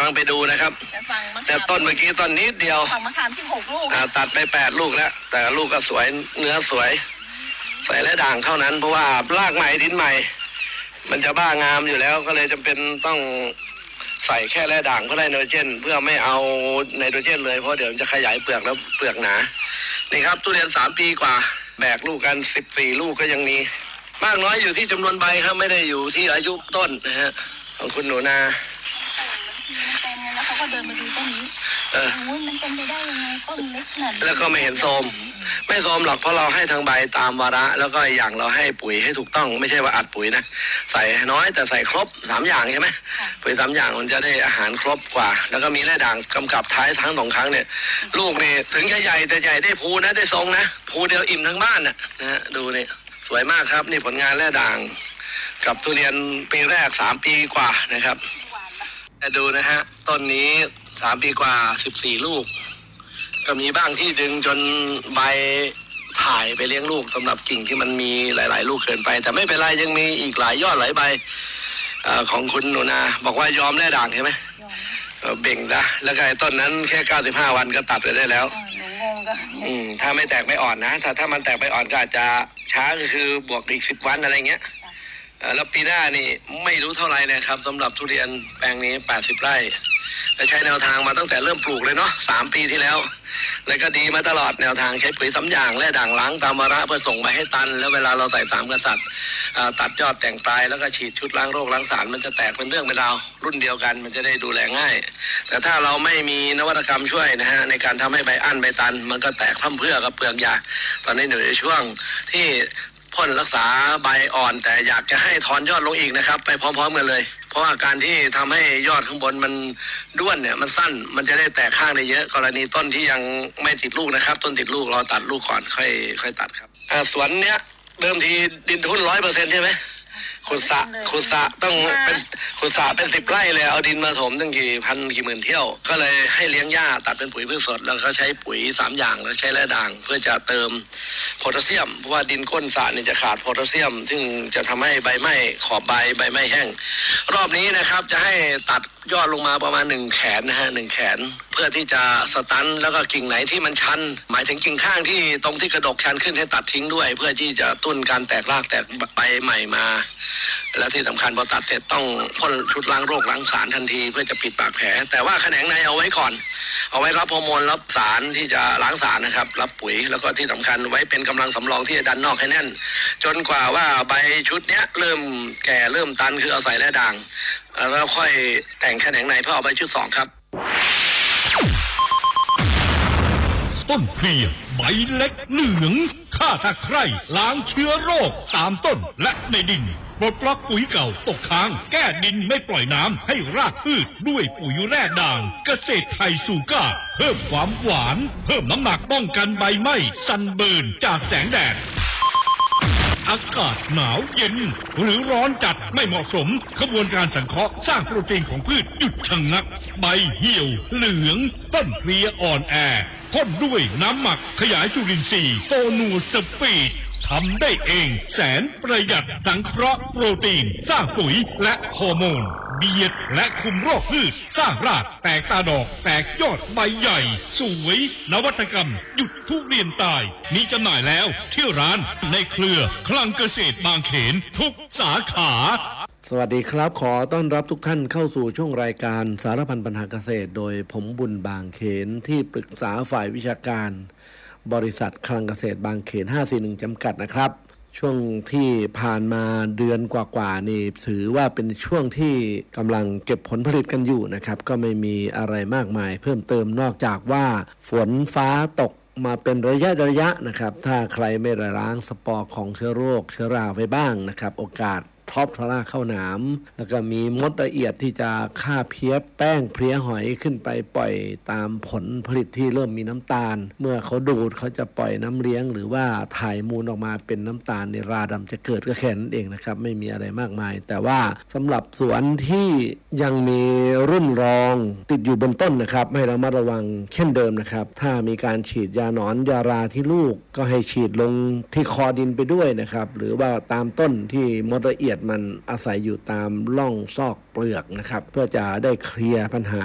ลังไปดูนะครับแต่ต้นเมื่อกี้ต้นนิดเดียวฝั่งมะขาม16 ลูกตัดไป8 ลูกแล้วแต่ลูกก็สวยเนื้อสวยใส่และด่างเท่านั้นเพราะว่ารากใหม่ดินใหม่มันจะบ้างามอยู่แล้วก็เลยจำเป็นต้องใส่แค่และด่างเพื่อได้ไนโตรเจนเพื่อไม่เอาไนโตรเจนเลยเพราะเดี๋ยวมันจะขยายเปลือกแล้วเปลือกหนานี่ครับทุเรียน3 ปีกว่าแบกลูกกัน14 ลูกก็ยังมีมากน้อยอยู่ที่จำนวนใบครับไม่ได้อยู่ที่อายุต้นนะฮะของคุณหนูนาแล้วเขาก็เดินมาดูต้นนี้มันเป็นไปได้ยังไงต้นเล็กขนาดนี้แล้วก็ไม่เห็นโทรมไม่โทรมหรอกเพราะเราให้ทางใบตามวาระแล้วก็อย่างเราให้ปุ๋ยให้ถูกต้องไม่ใช่ว่าอัดปุ๋ยนะใส่น้อยแต่ใส่ครบ3 อย่างใช่ไหมปุ๋ย3 อย่างมันจะได้อาหารครบกว่าแล้วก็มีแร่ด่างกำกับท้ายทั้ง2 ครั้งเนี่ยลูกนี่ถึงจะใหญ่แต่ใหญ่ได้ภูนะได้ทรงนะภูเดียวอิ่มทั้งบ้านนะฮะดูนี่สวยมากครับนี่ผลงานแร่ด่างกับทุเรียนปีแรก3 ปีกว่านะครับดูนะฮะต้นนี้3 ปีกว่า14 ลูกก็มีบ้างที่ดึงจนใบถ่ายไปเลี้ยงลูกสำหรับกิ่งที่มันมีหลายๆลูกเกินไปแต่ไม่เป็นไรยังมีอีกหลายยอดหลายใบของคุณหนูนาบอกว่ายอมแร่ด่างใช่ไหมเบ่งนะแล้วก็ต้นนั้นแค่95 วันก็ตัดไปได้แล้วถ้าไม่แตกไม่อ่อนนะถ้ามันแตกไม่อ่อนก็อาจจะช้าก็คือบวกอีก10 วันอะไรเงี้ยแล้วปีหน้านี่ไม่รู้เท่าไรนะครับสำหรับทุเรียนแปลงนี้80 ไร่และใช้แนวทางมาตั้งแต่เริ่มปลูกเลยเนาะ3 ปีที่แล้วแล้วก็ดีมาตลอดแนวทางใช้ปุ๋ย3 อย่างและด่างล้างตามวาระเพื่อส่งไปให้ตันแล้วเวลาเราใส่3 กษัตริย์ตัดยอดแต่งปลายแล้วก็ฉีดชุดล้างโรคล้างสารมันจะแตกเป็นเรื่องเป็นราวรุ่นเดียวกันมันจะได้ดูแลง่ายแต่ถ้าเราไม่มีนวัตกรรมช่วยนะฮะในการทำให้ใบอั้นใบตันมันก็แตกพั่มเพรื่อกับเปลือกยาตอนนี้อยู่ในช่วงที่พ่นรักษาใบอ่อนแต่อยากจะให้ถอนยอดลงอีกนะครับไปพร้อมๆกันเลยเพราะว่าการที่ทำให้ยอดข้างบนมันด้วนเนี่ยมันสั้นมันจะได้แตกข้างได้เยอะกรณีต้นที่ยังไม่ติดลูกนะครับต้นติดลูกเราตัดลูกก่อนค่อยตัดครับสวนเนี้ยเดิมทีดินทุน100%ใช่ไหมขุดสระต้องเป็นขุดสระเป็น10 ไร่เลยเอาดินมาถมตั้งกี่พันกี่หมื่นเที่ยวก็เลยให้เลี้ยงหญ้าตัดเป็นปุ๋ยพืชสดแล้วก็ใช้ปุ๋ย3 อย่างแล้วใช้แร่ด่างเพื่อจะเติมโพแทสเซียมเพราะว่าดินก้นสระเนี่ยจะขาดโพแทสเซียมซึ่งจะทำให้ใบไหม้ขอบใบไหม้แห้งรอบนี้นะครับจะให้ตัดยอดลงมาประมาณ1 แขนนะฮะ1 แขนเพื่อที่จะสตันแล้วก็กิ่งไหนที่มันชันหมายถึงกิ่งข้างที่ตรงที่กระดกชันขึ้นให้ตัดทิ้งด้วยเพื่อที่จะตุ้นการแตกรากแตกใบใหม่มาและที่สำคัญพอตัดเสร็จต้องพ่นชุดล้างโรคล้างสารทันทีเพื่อจะปิดปากแผลแต่ว่าแขนงในเอาไว้ก่อนเอาไว้รับฮอร์โมนรับสารที่จะล้างสารนะครับรับปุ๋ยแล้วก็ที่สำคัญไว้เป็นกำลังสำรองที่จะดันนอกให้แน่นจนกว่าว่าใบชุดเนี้ยเริ่มแก่เริ่มตันคือเอาใส่แร่ด่างแล้วค่อยแต่งแขนงในเพื่อเอาใบชุด2ครับต้นเพลียใบเล็กเหลืองฆ่าตะไคร่ล้างเชื้อโรคตามต้นและในดินปลดล็อกปุ๋ยเก่าตกค้างแก้ดินไม่ปล่อยน้ำให้รากพืชด้วยปุ๋ยแร่ด่างเกษตรไทยสูก้าเพิ่มความหวานเพิ่มน้ำหนักป้องกันใบไหม้ซันเบิร์นจากแสงแดดอากาศหนาวเย็นหรือร้อนจัดไม่เหมาะสมกระบวนการสังเคราะห์สร้างโปรตีนของพืชหยุดชะงักใบเหี่ยวเหลืองต้นเพลียอ่อนแอพ่นด้วยน้ำหมักขยายจุลินทรีย์โฟนูสปีดทำได้เองแสนประหยัดสังเคราะห์โปรตีนสร้างปุ๋ยและฮอร์โมนเบียดและคุมโรคพืชสร้างรากแตกตาดอกแตกยอดใบใหญ่สวยนวัตกรรมหยุดทุเรียนตายมีจำหน่ายแล้วที่ร้านในเครือคลังเกษตรบางเขนทุกสาขาสวัสดีครับขอต้อนรับทุกท่านเข้าสู่ช่วงรายการสารพันปัญหาเกษตรโดยผมบุญบางเขนที่ปรึกษาฝ่ายวิชาการบริษัทคลังเกษตรบางเขน541จำกัดนะครับช่วงที่ผ่านมาเดือนกว่าๆนี่ถือว่าเป็นช่วงที่กำลังเก็บผลผลิตกันอยู่นะครับก็ไม่มีอะไรมากมายเพิ่มเติมนอกจากว่าฝนฟ้าตกมาเป็นระยะนะครับถ้าใครไม่ได้ล้างสปอร์ของเชื้อโรคเชื้อราไว้บ้างนะครับโอกาสท็อปทลาเข้าหนามแล้วก็มีมดละเอียดที่จะฆ่าเพี้ยแป้งเพลี้ยหอยขึ้นไปปล่อยตามผลผลิตที่เริ่มมีน้ำตาลเมื่อเขาดูดเขาจะปล่อยน้ำเลี้ยงหรือว่าถ่ายมูลออกมาเป็นน้ำตาลในราดำจะเกิดก็แค่นั้นเองนะครับไม่มีอะไรมากมายแต่ว่าสำหรับสวนที่ยังมีรุ่นรองติดอยู่บนต้นนะครับให้เรามาระวังเช่นเดิมนะครับถ้ามีการฉีดยาหนอนยาราที่ลูกก็ให้ฉีดลงที่คอดินไปด้วยนะครับหรือว่าตามต้นที่มดละเอียดมันอาศัยอยู่ตามร่องซอกเปลือกนะครับเพื่อจะได้เคลียร์ปัญหา